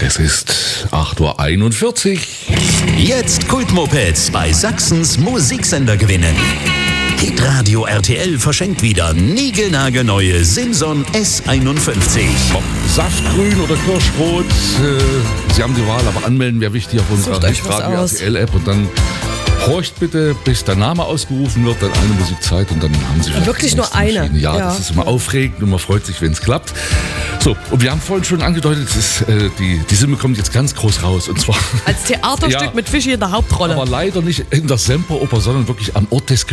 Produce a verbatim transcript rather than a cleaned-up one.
Es ist acht Uhr einundvierzig. Jetzt Kultmopeds bei Sachsens Musiksender gewinnen. Hitradio R T L verschenkt wieder niegelnagelneue Simson S einundfünfzig. Ob Saftgrün oder Kirschrot, äh, Sie haben die Wahl, aber anmelden wäre wichtig auf unserer Sucht euch was Hitradio R aus. T L-App und dann horcht bitte, bis der Name ausgerufen wird, dann eine Musikzeit und dann haben Sie vielleicht Wirklich die nur nächste eine? Maschine. Ja, Ja. das ist immer aufregend und man freut sich, wenn es klappt. So, und wir haben vorhin schon angedeutet, es ist, äh, die, die Stimme kommt jetzt ganz groß raus und zwar Als Theaterstück Ja. mit Fischi in der Hauptrolle. aber leider nicht in der Semperoper, sondern wirklich am Ort des